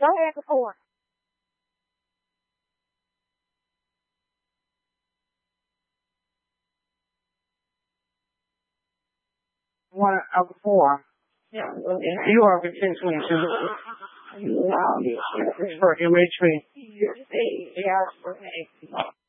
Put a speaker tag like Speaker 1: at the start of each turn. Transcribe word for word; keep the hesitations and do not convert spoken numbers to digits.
Speaker 1: Go ahead before.
Speaker 2: One of the four.
Speaker 1: Yeah, well, yeah.
Speaker 2: You are within twenty-two.
Speaker 1: No,
Speaker 2: For M H P.
Speaker 1: you see, yeah, okay.